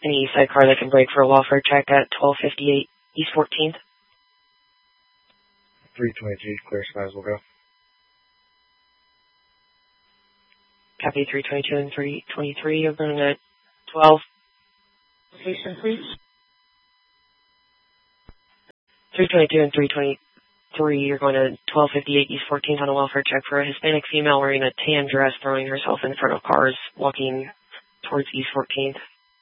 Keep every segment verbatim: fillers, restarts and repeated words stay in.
Any East Side car that can break for a welfare check at twelve fifty-eight East fourteenth. three twenty-two, clear skies will go. Copy three twenty-two and three twenty-three. You're going at twelve. Location, please. three twenty-two and three twenty-three. You're going to twelve fifty-eight East fourteenth on a welfare check for a Hispanic female wearing a tan dress throwing herself in front of cars walking towards East fourteenth.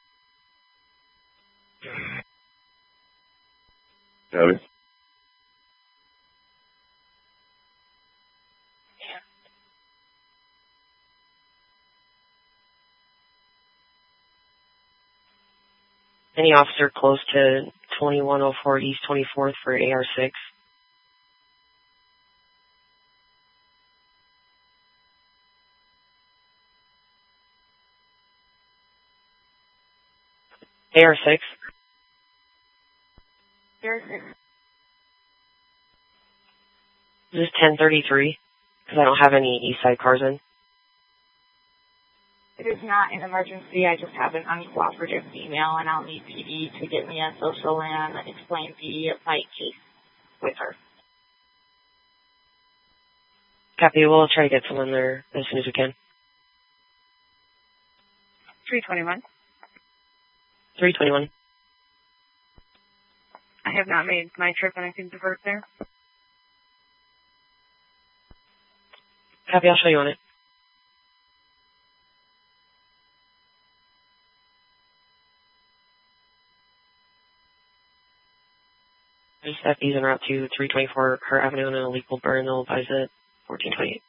Copy. Any officer close to twenty-one oh four East twenty-fourth for A R six. A R six. A R six. This is ten thirty-three, because I don't have any East Side cars in. It is not an emergency. I just have an uncooperative female, and I'll need P D to get me a social and explain the fight case with her. Copy. We'll try to get someone there as soon as we can. three twenty-one. three twenty-one. I have not made my trip, and I can divert there. Copy. I'll show you on it. Just F B's en route to three twenty-four Her Avenue and an illegal burn. They'll advise it fourteen twenty-eight.